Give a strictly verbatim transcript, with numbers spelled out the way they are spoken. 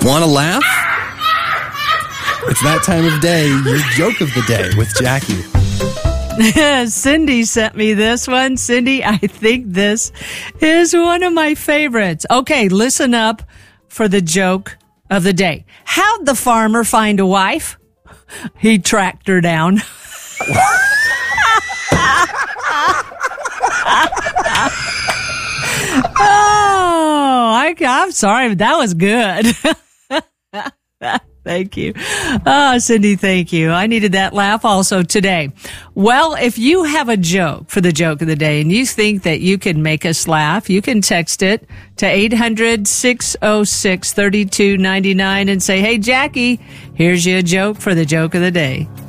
Want to laugh? It's that time of day, your joke of the day with Jackie. Cindy sent me this one. Cindy, I think this is one of my favorites. Okay, listen up for the joke of the day. How'd the farmer find a wife? He tracked her down. Oh, I, I'm sorry, but that was good. Thank you. Oh, Cindy, thank you. I needed that laugh also today. Well, if you have a joke for the joke of the day and you think that you can make us laugh, you can text it to eight hundred, six oh six, three two nine nine and say, hey, Jackie, here's your joke for the joke of the day.